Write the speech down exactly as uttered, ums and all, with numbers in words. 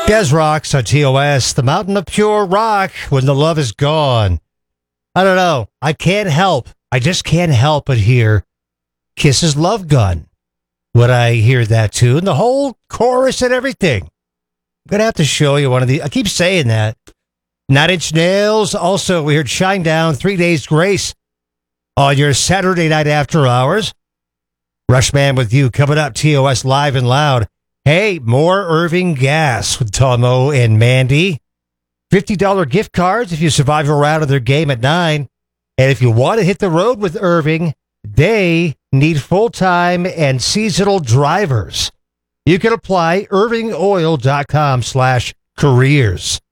Des Rocks on T O S, the mountain of pure rock when the love is gone. I don't know. I can't help. I just can't help but hear Kiss's Love Gun when I hear that tune, the whole chorus and everything. I'm going to have to show you one of the, I keep saying that. Nine Inch Nails. Also, we heard Shine Down, Three Days Grace on your Saturday night after hours. Rushman with you coming up, T O S live and loud. Hey, more Irving Gas with Tomo and Mandy. fifty dollars gift cards if you survive a round of their game at nine. And if you want to hit the road with Irving, they need full-time and seasonal drivers. You can apply irvingoil.com slash careers.